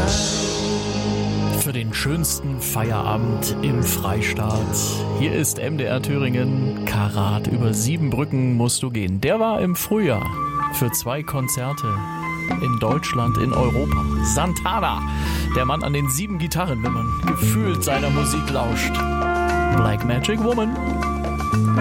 Für den schönsten Feierabend im Freistaat. Hier ist MDR Thüringen. Karat, über 7 Brücken musst du gehen. Der war im Frühjahr für 2 Konzerte in Deutschland, in Europa. Santana, der Mann an den 7 Gitarren, wenn man gefühlt seiner Musik lauscht. Black Magic Woman.